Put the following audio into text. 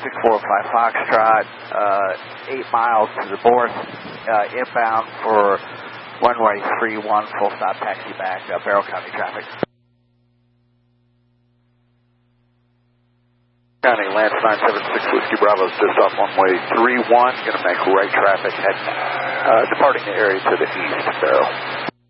645 Foxtrot, 8 miles to the north, inbound for runway 31, full stop taxi back, Barrow County traffic. County, Lance 976 Whiskey Bravo, just off runway 31, going to make right traffic, heading, departing the area to the east, Barrow.